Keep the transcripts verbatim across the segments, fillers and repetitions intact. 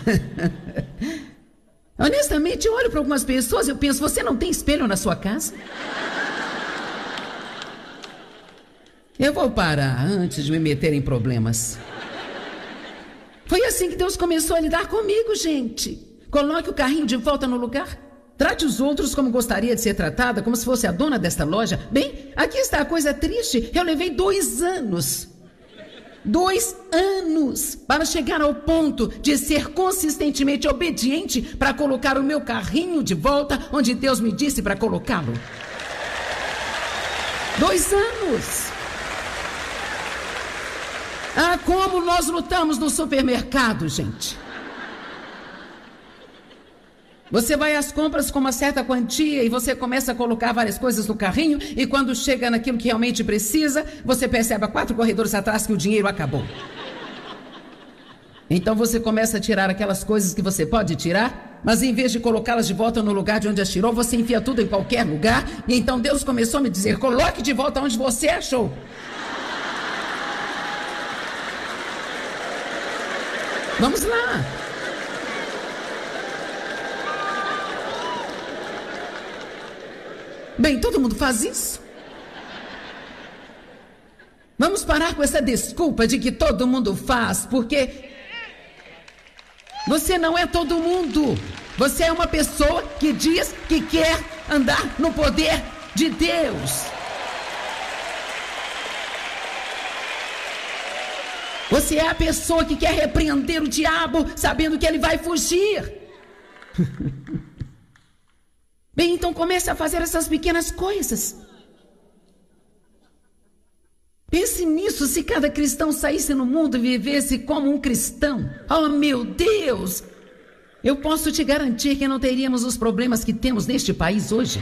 Honestamente, eu olho para algumas pessoas e eu penso, você não tem espelho na sua casa? Eu vou parar antes de me meter em problemas. Foi assim que Deus começou a lidar comigo, gente. Coloque o carrinho de volta no lugar. Trate os outros como gostaria de ser tratada, como se fosse a dona desta loja. Bem, aqui está a coisa triste. Eu levei dois anos. Dois anos para chegar ao ponto de ser consistentemente obediente para colocar o meu carrinho de volta onde Deus me disse para colocá-lo. Dois anos. Ah, como nós lutamos no supermercado, gente. Você vai às compras com uma certa quantia e você começa a colocar várias coisas no carrinho e quando chega naquilo que realmente precisa, você percebe a quatro corredores atrás que o dinheiro acabou. Então você começa a tirar aquelas coisas que você pode tirar, mas em vez de colocá-las de volta no lugar de onde as tirou, você enfia tudo em qualquer lugar. E então Deus começou a me dizer, coloque de volta onde você achou. Vamos lá. Bem, todo mundo faz isso. Vamos parar com essa desculpa de que todo mundo faz, porque você não é todo mundo. Você é uma pessoa que diz que quer andar no poder de Deus. Você é a pessoa que quer repreender o diabo, sabendo que ele vai fugir. Bem, então comece a fazer essas pequenas coisas. Pense nisso, se cada cristão saísse no mundo e vivesse como um cristão. Oh, meu Deus! Eu posso te garantir que não teríamos os problemas que temos neste país hoje.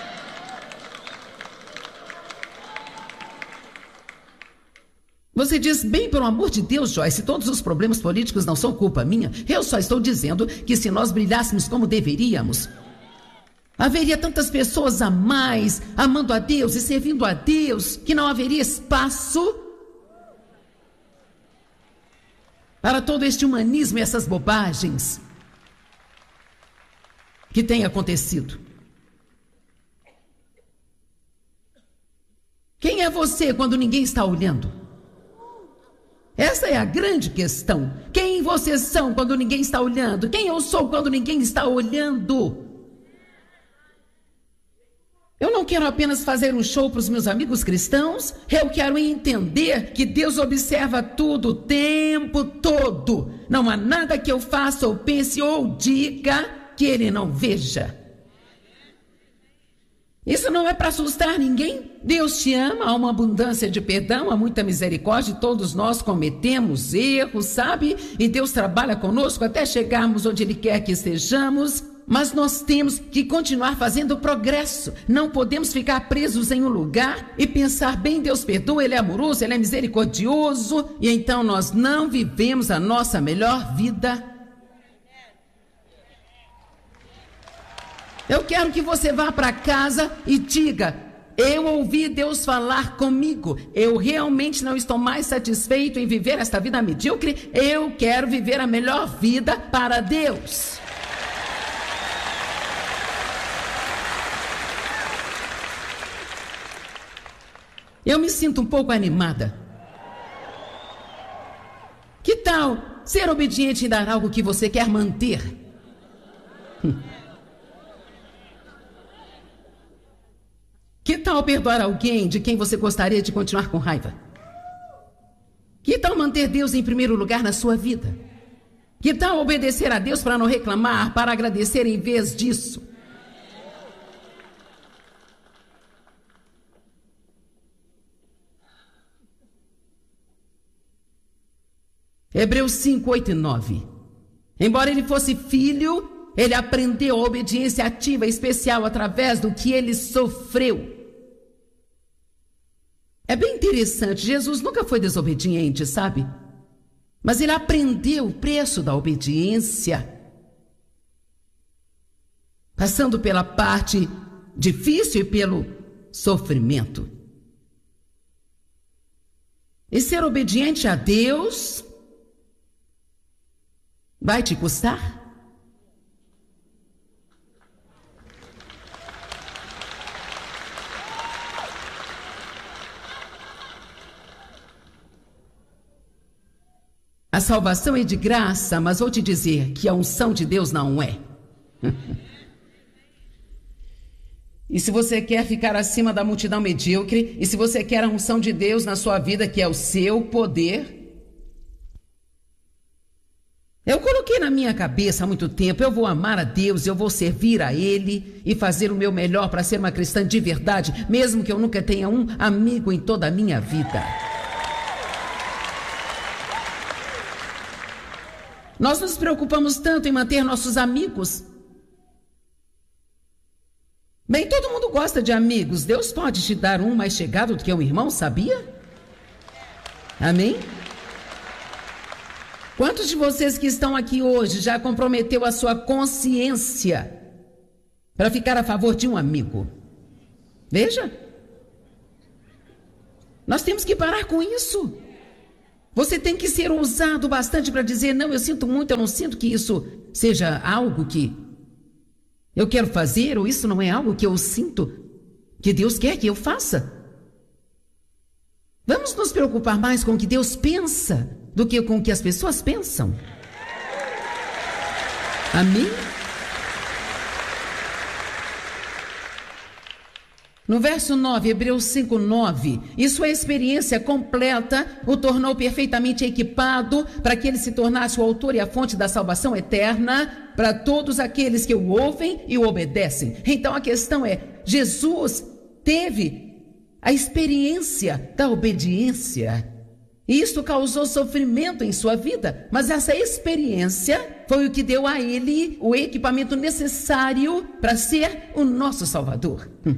Você diz, bem, pelo amor de Deus, Joyce, todos os problemas políticos não são culpa minha. Eu só estou dizendo que se nós brilhássemos como deveríamos, haveria tantas pessoas a mais, amando a Deus e servindo a Deus, que não haveria espaço para todo este humanismo e essas bobagens que têm acontecido. Quem é você quando ninguém está olhando? Essa é a grande questão. Quem vocês são quando ninguém está olhando? Quem eu sou quando ninguém está olhando? Eu não quero apenas fazer um show para os meus amigos cristãos. Eu quero entender que Deus observa tudo o tempo todo. Não há nada que eu faça ou pense ou diga que Ele não veja. Isso não é para assustar ninguém. Deus te ama, há uma abundância de perdão, há muita misericórdia. Todos nós cometemos erros, sabe? E Deus trabalha conosco até chegarmos onde Ele quer que estejamos. Mas nós temos que continuar fazendo progresso. Não podemos ficar presos em um lugar e pensar, bem, Deus perdoa, Ele é amoroso, Ele é misericordioso, e então nós não vivemos a nossa melhor vida. Eu quero que você vá para casa e diga, eu ouvi Deus falar comigo, eu realmente não estou mais satisfeito em viver esta vida medíocre, eu quero viver a melhor vida para Deus. Eu me sinto um pouco animada. Que tal ser obediente em dar algo que você quer manter? Hum. Que tal perdoar alguém de quem você gostaria de continuar com raiva? Que tal manter Deus em primeiro lugar na sua vida? Que tal obedecer a Deus para não reclamar, para agradecer em vez disso? Hebreus cinco, oito e nove. Embora ele fosse filho, ele aprendeu a obediência ativa e especial através do que ele sofreu. É bem interessante, Jesus nunca foi desobediente, sabe? Mas ele aprendeu o preço da obediência, passando pela parte difícil e pelo sofrimento. E ser obediente a Deus Vai te custar? A salvação é de graça, mas vou te dizer que a unção de Deus não é. E se você quer ficar acima da multidão medíocre, e se você quer a unção de Deus na sua vida, que é o seu poder, eu coloquei na minha cabeça há muito tempo, eu vou amar a Deus, eu vou servir a Ele e fazer o meu melhor para ser uma cristã de verdade, mesmo que eu nunca tenha um amigo em toda a minha vida. Nós nos preocupamos tanto em manter nossos amigos. Bem, todo mundo gosta de amigos. Deus pode te dar um mais chegado do que um irmão, sabia? Amém? Quantos de vocês que estão aqui hoje já comprometeu a sua consciência para ficar a favor de um amigo? Veja. Nós temos que parar com isso. Você tem que ser ousado bastante para dizer, não, eu sinto muito, eu não sinto que isso seja algo que eu quero fazer, ou isso não é algo que eu sinto que Deus quer que eu faça. Vamos nos preocupar mais com o que Deus pensa do que com o que as pessoas pensam. Amém? No verso nove, Hebreus cinco, nove, e sua experiência completa o tornou perfeitamente equipado para que ele se tornasse o autor e a fonte da salvação eterna para todos aqueles que o ouvem e o obedecem. Então a questão é, Jesus teve a experiência da obediência. E isto causou sofrimento em sua vida, mas essa experiência foi o que deu a ele o equipamento necessário para ser o nosso Salvador. Hum.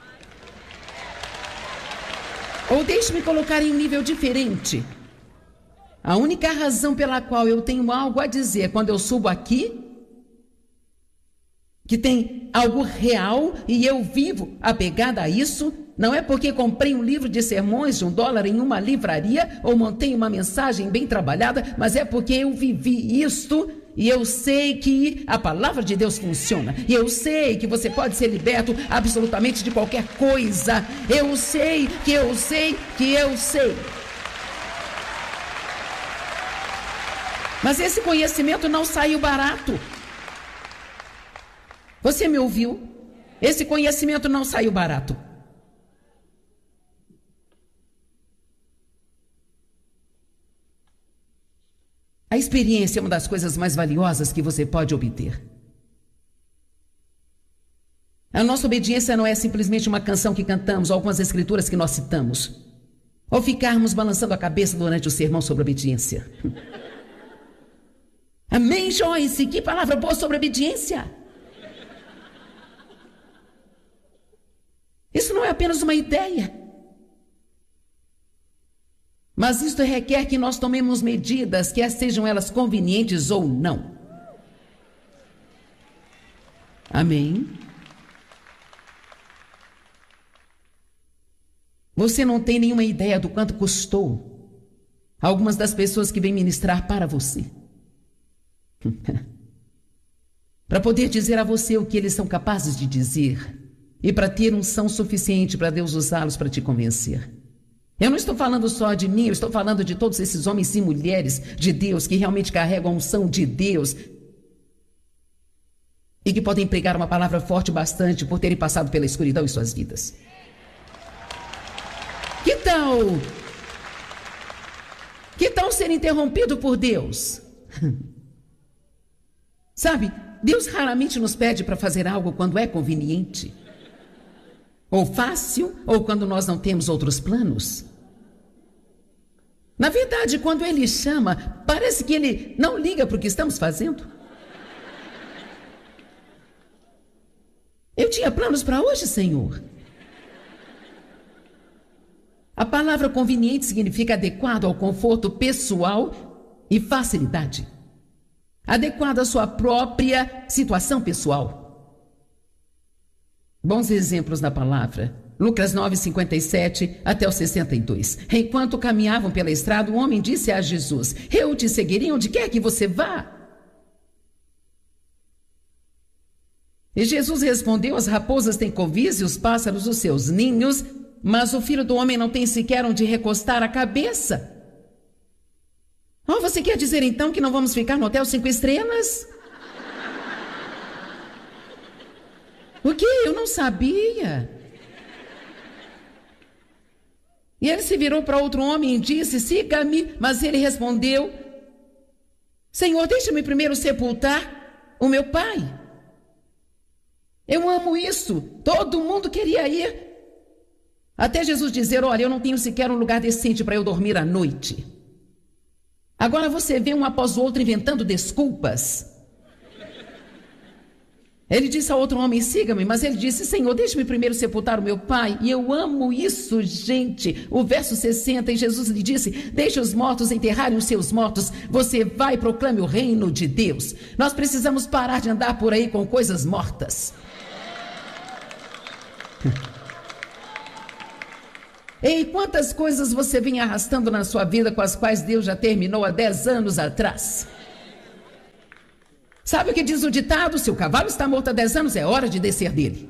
Ou deixe-me colocar em um nível diferente. A única razão pela qual eu tenho algo a dizer quando eu subo aqui, que tem algo real e eu vivo apegada a isso, não é porque comprei um livro de sermões de um dólar em uma livraria ou montei uma mensagem bem trabalhada, mas é porque eu vivi isto e eu sei que a palavra de Deus funciona. E eu sei que você pode ser liberto absolutamente de qualquer coisa. Eu sei que eu sei que eu sei. Mas esse conhecimento não saiu barato. Você me ouviu? Esse conhecimento não saiu barato. A experiência é uma das coisas mais valiosas que você pode obter. A nossa obediência não é simplesmente uma canção que cantamos ou algumas escrituras que nós citamos, ou ficarmos balançando a cabeça durante o sermão sobre obediência. Amém, Joyce? Que palavra boa sobre obediência! Isso não é apenas uma ideia. Mas isto requer que nós tomemos medidas, quer sejam elas convenientes ou não. Amém? Você não tem nenhuma ideia do quanto custou algumas das pessoas que vêm ministrar para você. Para poder dizer a você o que eles são capazes de dizer e para ter unção suficiente para Deus usá-los para te convencer. Eu não estou falando só de mim, eu estou falando de todos esses homens e mulheres de Deus que realmente carregam a unção de Deus e que podem pregar uma palavra forte bastante por terem passado pela escuridão em suas vidas. Que tal? Que tal ser interrompido por Deus? Sabe, Deus raramente nos pede para fazer algo quando é conveniente, ou fácil, ou quando nós não temos outros planos. Na verdade, quando Ele chama, parece que Ele não liga para o que estamos fazendo. Eu tinha planos para hoje, Senhor. A palavra conveniente significa adequado ao conforto pessoal e facilidade. Adequado à sua própria situação pessoal. Bons exemplos na palavra. Lucas nove, cinquenta e sete até o sessenta e dois. Enquanto caminhavam pela estrada, o homem disse a Jesus: eu te seguirei onde quer que você vá. E Jesus respondeu: as raposas têm covis e os pássaros os seus ninhos, mas o Filho do Homem não tem sequer onde recostar a cabeça. Oh, você quer dizer então que não vamos ficar no hotel cinco estrelas? O quê? Eu não sabia. E ele se virou para outro homem e disse: siga-me. Mas ele respondeu: Senhor, deixa-me primeiro sepultar o meu pai. Eu amo isso. Todo mundo queria ir. Até Jesus dizer: olha, eu não tenho sequer um lugar decente para eu dormir à noite. Agora você vê um após o outro inventando desculpas. Ele disse ao outro homem: siga-me. Mas ele disse: Senhor, deixe-me primeiro sepultar o meu pai. E eu amo isso, gente. O verso sessenta, e Jesus lhe disse: deixe os mortos enterrarem os seus mortos. Você vai e proclame o reino de Deus. Nós precisamos parar de andar por aí com coisas mortas. Ei, quantas coisas você vem arrastando na sua vida com as quais Deus já terminou há dez anos atrás? Sabe o que diz o ditado? Se o cavalo está morto há dez anos, é hora de descer dele.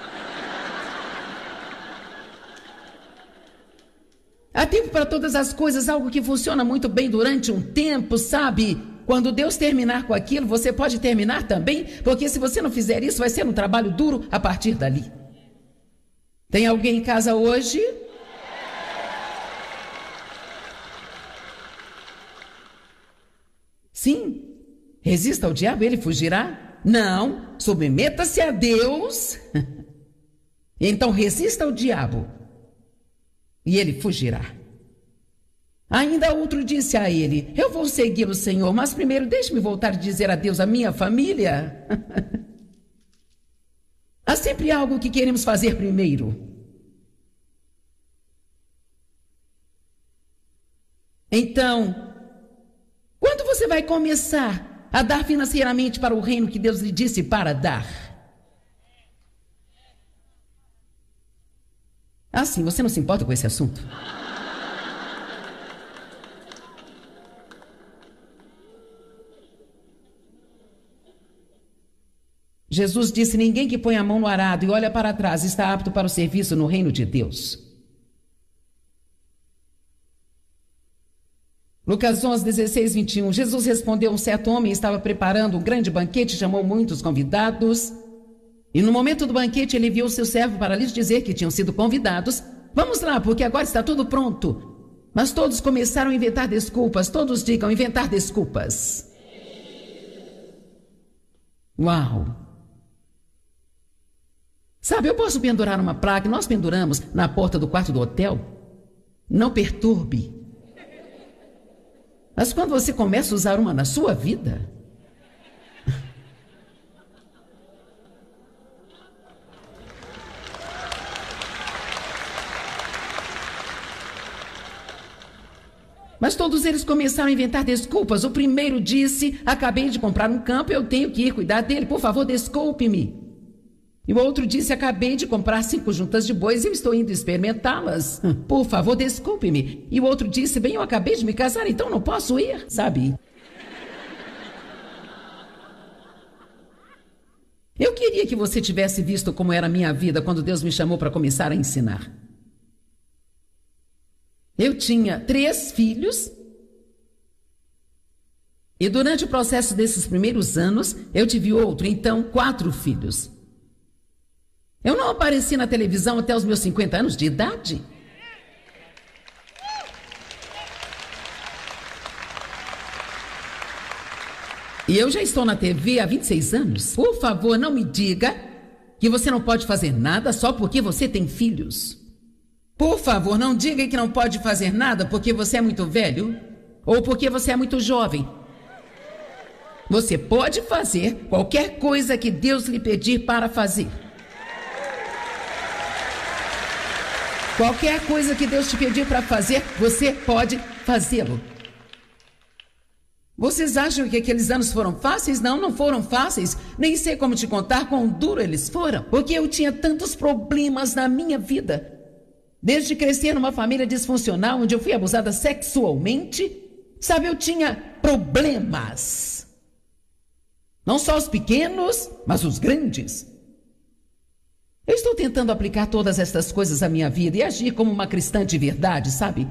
Há tempo para todas as coisas, algo que funciona muito bem durante um tempo, sabe? Quando Deus terminar com aquilo, você pode terminar também, porque se você não fizer isso, vai ser um trabalho duro a partir dali. Tem alguém em casa hoje? Sim. Resista ao diabo, ele fugirá? Não. Submeta-se a Deus. Então resista ao diabo e ele fugirá. Ainda outro disse a ele: eu vou segui-lo, Senhor, mas primeiro deixe-me voltar e dizer adeus à minha família. Há sempre algo que queremos fazer primeiro. Então, quando você vai começar a dar financeiramente para o reino que Deus lhe disse para dar? Ah, sim, você não se importa com esse assunto? Jesus disse: ninguém que põe a mão no arado e olha para trás está apto para o serviço no reino de Deus. Lucas onze, dezesseis, vinte e um. Jesus respondeu: um certo homem estava preparando um grande banquete, chamou muitos convidados. E no momento do banquete ele enviou seu servo para lhes dizer que tinham sido convidados. Vamos lá, porque agora está tudo pronto. Mas todos começaram a inventar desculpas. Todos digam: inventar desculpas. Uau! Sabe, eu posso pendurar uma placa, nós penduramos na porta do quarto do hotel. Não perturbe. Mas quando você começa a usar uma na sua vida... Mas todos eles começaram a inventar desculpas. O primeiro disse: acabei de comprar um campo, eu tenho que ir cuidar dele, por favor, desculpe-me. E o outro disse: acabei de comprar cinco juntas de bois e eu estou indo experimentá-las. Por favor, desculpe-me. E o outro disse: bem, eu acabei de me casar, então não posso ir, sabe? Eu queria que você tivesse visto como era a minha vida quando Deus me chamou para começar a ensinar. Eu tinha três filhos e durante o processo desses primeiros anos eu tive outro, então quatro filhos. Eu não apareci na televisão até os meus cinquenta anos de idade. E eu já estou na T V há vinte e seis anos. Por favor, não me diga que você não pode fazer nada só porque você tem filhos. Por favor, não diga que não pode fazer nada porque você é muito velho ou porque você é muito jovem. Você pode fazer qualquer coisa que Deus lhe pedir para fazer. Qualquer coisa que Deus te pedir para fazer, você pode fazê-lo. Vocês acham que aqueles anos foram fáceis? Não, não foram fáceis. Nem sei como te contar quão duro eles foram. Porque eu tinha tantos problemas na minha vida. Desde crescer numa família disfuncional, onde eu fui abusada sexualmente, sabe, eu tinha problemas. Não só os pequenos, mas os grandes. Eu estou tentando aplicar todas estas coisas à minha vida e agir como uma cristã de verdade, sabe?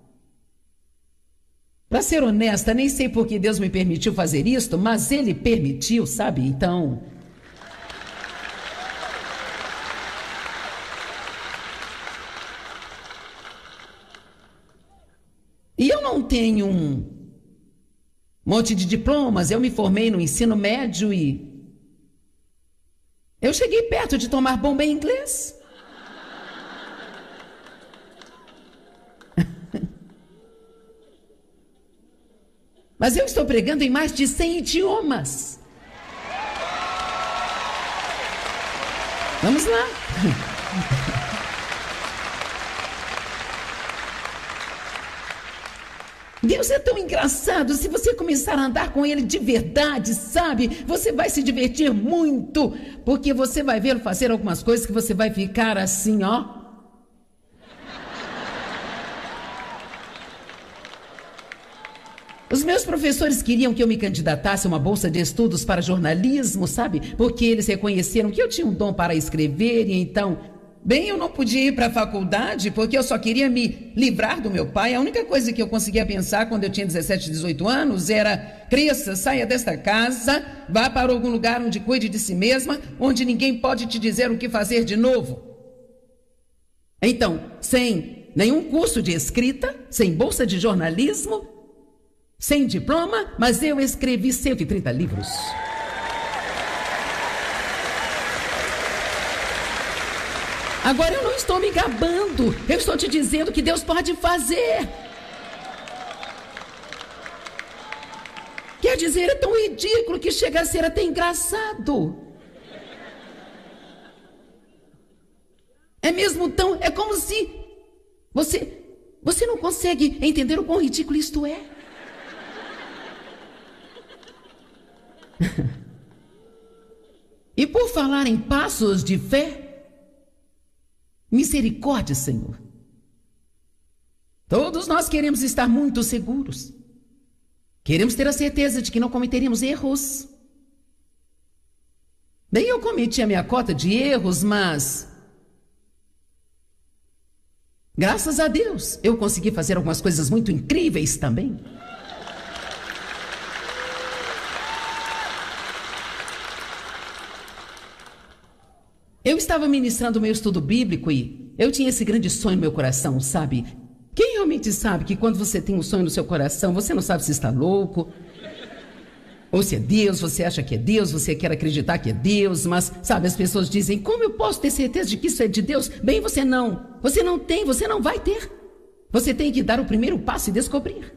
Para ser honesta, nem sei por que Deus me permitiu fazer isto, mas Ele permitiu, sabe? Então... E eu não tenho um monte de diplomas, eu me formei no ensino médio e... eu cheguei perto de tomar bomba em inglês. Mas eu estou pregando em mais de cem idiomas. Vamos lá. Deus é tão engraçado. Se você começar a andar com Ele de verdade, sabe? Você vai se divertir muito, porque você vai vê-lo fazer algumas coisas que você vai ficar assim, ó. Os meus professores queriam que eu me candidatasse a uma bolsa de estudos para jornalismo, sabe? Porque eles reconheceram que eu tinha um dom para escrever e então... Bem, eu não podia ir para a faculdade porque eu só queria me livrar do meu pai. A única coisa que eu conseguia pensar quando eu tinha dezessete, dezoito anos era: cresça, saia desta casa, vá para algum lugar onde cuide de si mesma, onde ninguém pode te dizer o que fazer de novo. Então, sem nenhum curso de escrita, sem bolsa de jornalismo, sem diploma, mas eu escrevi cento e trinta livros. Agora eu não estou me gabando, eu estou te dizendo que Deus pode fazer. Quer dizer, é tão ridículo que chega a ser até engraçado. É mesmo tão, é como se você, você não consegue entender o quão ridículo isto é. E por falar em passos de fé, misericórdia, Senhor. Todos nós queremos estar muito seguros. Queremos ter a certeza de que não cometeríamos erros. Bem, eu cometi a minha cota de erros, mas... graças a Deus, eu consegui fazer algumas coisas muito incríveis também. Eu estava ministrando o meu estudo bíblico e eu tinha esse grande sonho no meu coração, sabe? Quem realmente sabe que quando você tem um sonho no seu coração, você não sabe se está louco, ou se é Deus, você acha que é Deus, você quer acreditar que é Deus, mas, sabe, as pessoas dizem: como eu posso ter certeza de que isso é de Deus? Bem, você não. Você não tem, você não vai ter. Você tem que dar o primeiro passo e descobrir.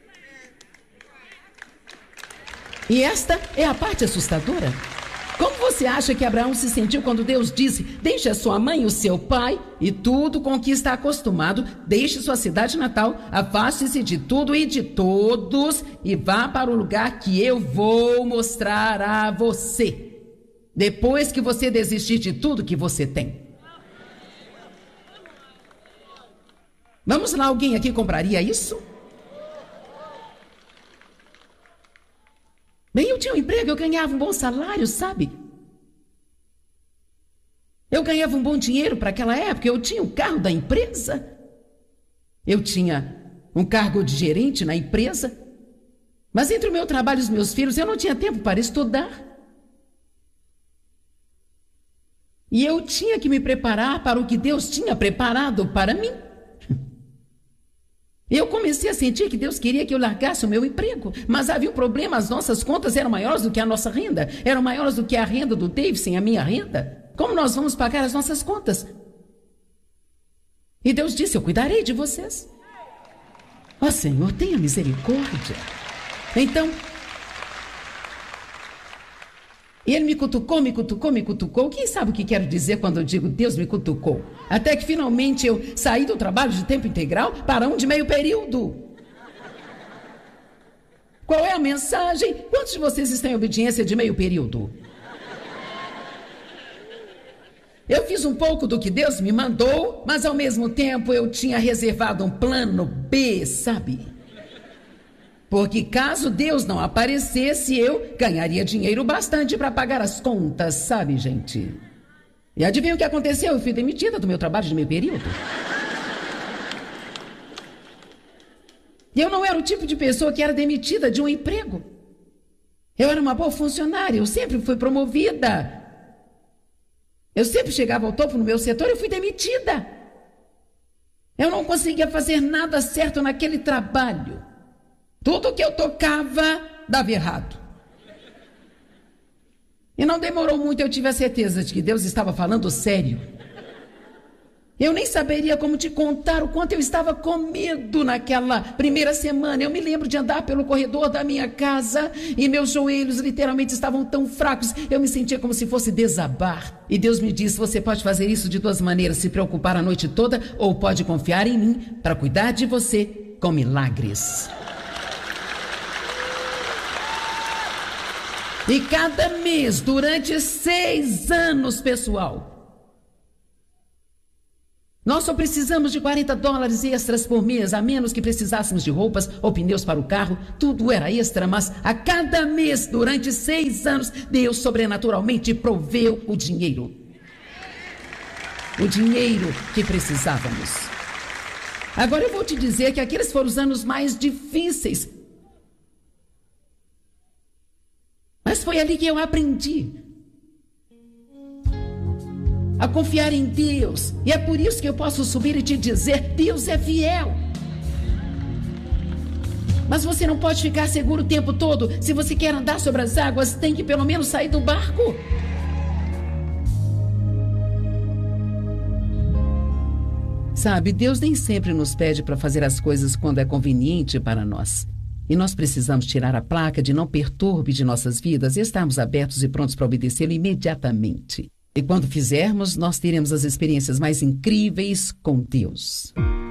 E esta é a parte assustadora. Como você acha que Abraão se sentiu quando Deus disse: deixe a sua mãe e o seu pai e tudo com que está acostumado, deixe sua cidade natal, afaste-se de tudo e de todos e vá para o lugar que eu vou mostrar a você, depois que você desistir de tudo que você tem? Vamos lá, alguém aqui compraria isso? Bem, eu tinha um emprego, eu ganhava um bom salário, sabe? Eu ganhava um bom dinheiro para aquela época, eu tinha o carro da empresa. Eu tinha um cargo de gerente na empresa. Mas entre o meu trabalho e os meus filhos, eu não tinha tempo para estudar. E eu tinha que me preparar para o que Deus tinha preparado para mim. Eu comecei a sentir que Deus queria que eu largasse o meu emprego, mas havia um problema: as nossas contas eram maiores do que a nossa renda, eram maiores do que a renda do Dave sem a minha renda. Como nós vamos pagar as nossas contas? E Deus disse: eu cuidarei de vocês. Ó Senhor, tenha misericórdia. Então, ele me cutucou, me cutucou, me cutucou. Quem sabe o que quero dizer quando eu digo Deus me cutucou? Até que finalmente eu saí do trabalho de tempo integral para um de meio período. Qual é a mensagem? Quantos de vocês estão em obediência de meio período? Eu fiz um pouco do que Deus me mandou, mas ao mesmo tempo eu tinha reservado um plano B, sabe? Porque caso Deus não aparecesse, eu ganharia dinheiro bastante para pagar as contas, sabe, gente? E adivinha o que aconteceu? Eu fui demitida do meu trabalho de meio período. E eu não era o tipo de pessoa que era demitida de um emprego. Eu era uma boa funcionária, eu sempre fui promovida. Eu sempre chegava ao topo no meu setor e eu fui demitida. Eu não conseguia fazer nada certo naquele trabalho. Tudo que eu tocava dava errado. E não demorou muito, eu tive a certeza de que Deus estava falando sério. Eu nem saberia como te contar o quanto eu estava com medo naquela primeira semana. Eu me lembro de andar pelo corredor da minha casa e meus joelhos literalmente estavam tão fracos. Eu me sentia como se fosse desabar. E Deus me disse, você pode fazer isso de duas maneiras, se preocupar a noite toda ou pode confiar em mim para cuidar de você com milagres. E cada mês, durante seis anos, pessoal, nós só precisamos de quarenta dólares extras por mês, a menos que precisássemos de roupas ou pneus para o carro. Tudo era extra, mas a cada mês, durante seis anos, Deus sobrenaturalmente proveu o dinheiro. O dinheiro que precisávamos. Agora eu vou te dizer que aqueles foram os anos mais difíceis. Mas foi ali que eu aprendi a confiar em Deus. E é por isso que eu posso subir e te dizer, Deus é fiel. Mas você não pode ficar seguro o tempo todo. Se você quer andar sobre as águas, tem que pelo menos sair do barco. Sabe, Deus nem sempre nos pede para fazer as coisas quando é conveniente para nós. E nós precisamos tirar a placa de não perturbe de nossas vidas e estarmos abertos e prontos para obedecê-lo imediatamente. E quando fizermos, nós teremos as experiências mais incríveis com Deus.